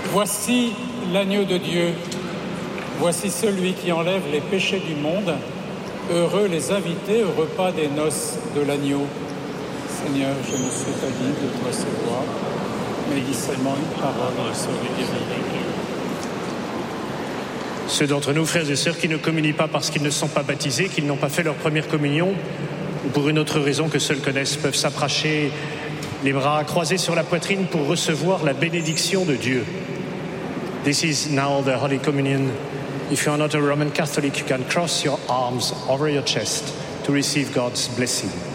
Voici l'agneau de Dieu. Voici celui qui enlève les péchés du monde. Heureux les invités au repas des noces de l'agneau. Seigneur, je ne suis pas digne de te recevoir, mais dis seulement une parole et serai guéri. Ceux d'entre nous, frères et sœurs, qui ne communient pas parce qu'ils ne sont pas baptisés, qu'ils n'ont pas fait leur première communion, ou pour une autre raison que seuls connaissent, peuvent s'approcher les bras croisés sur la poitrine pour recevoir la bénédiction de Dieu. This is now the Holy Communion. If you are not a Roman Catholic, you can cross your arms over your chest to receive God's blessing.